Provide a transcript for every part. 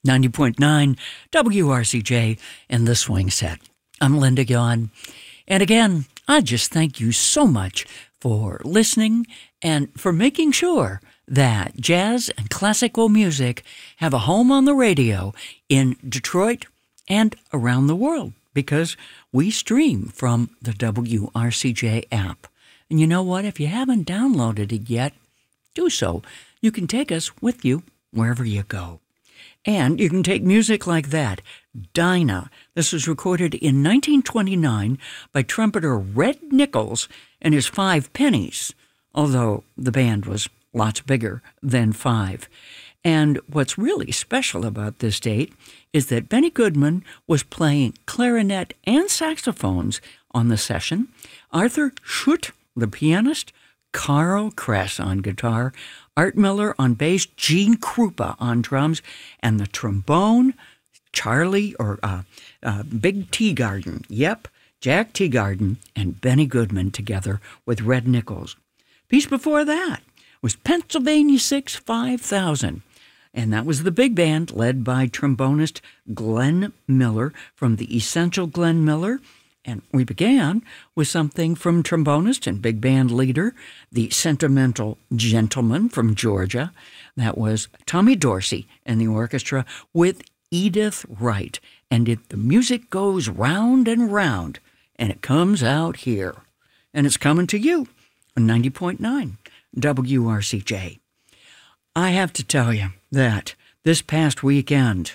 90.9 WRCJ and the Swing Set. I'm Linda Guan. And again, I just thank you so much for listening and for making sure that jazz and classical music have a home on the radio in Detroit and around the world, because we stream from the WRCJ app. And you know what? If you haven't downloaded it yet, do so. You can take us with you wherever you go. And you can take music like that, Dinah. This was recorded in 1929 by trumpeter Red Nichols and his Five Pennies, although the band was lots bigger than five. And what's really special about this date is that Benny Goodman was playing clarinet and saxophones on the session, Arthur Schutt, the pianist, Carl Kress on guitar, Art Miller on bass, Gene Krupa on drums, and the trombone, Big Teagarden. Yep, Jack Teagarden and Benny Goodman together with Red Nichols. Piece before that was Pennsylvania 6 5000. And that was the big band led by trombonist Glenn Miller from the Essential Glenn Miller. And we began with something from trombonist and big band leader, the Sentimental Gentleman from Georgia. That was Tommy Dorsey and the orchestra with Edith Wright. And the music goes round and round, and it comes out here. And it's coming to you on 90.9 WRCJ. I have to tell you that this past weekend,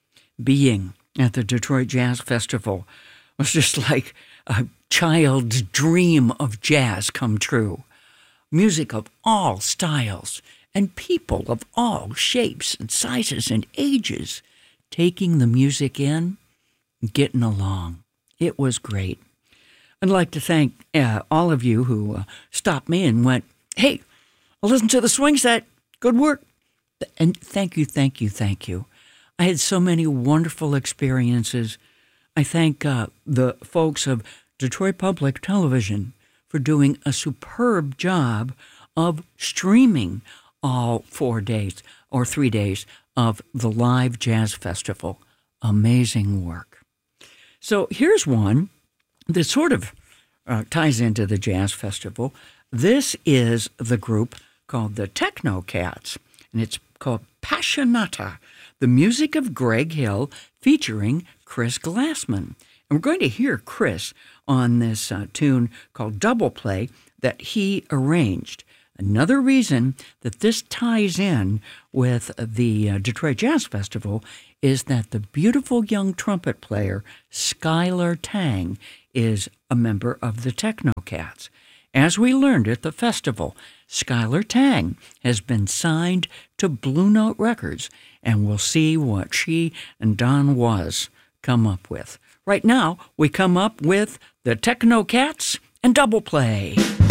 being at the Detroit Jazz Festival was just like a child's dream of jazz come true. Music of all styles and people of all shapes and sizes and ages taking the music in and getting along. It was great. I'd like to thank all of you who stopped me and went, "Hey, I'll listen to the Swing Set. Good work." And thank you, thank you, thank you. I had so many wonderful experiences. I thank the folks of Detroit Public Television for doing a superb job of streaming all 4 days or 3 days of the live jazz festival. Amazing work. So here's one that sort of ties into the jazz festival. This is the group called the Techno Cats, and it's called Passionata, the music of Greg Hill featuring Chris Glassman. And we're going to hear Chris on this tune called Double Play that he arranged. Another reason that this ties in with the Detroit Jazz Festival is that the beautiful young trumpet player Skylar Tang is a member of the Techno Cats. As we learned at the festival, Skylar Tang has been signed to Blue Note Records, and we'll see what she and Don Was come up with. Right now, we come up with the Techno Cats and Double Play.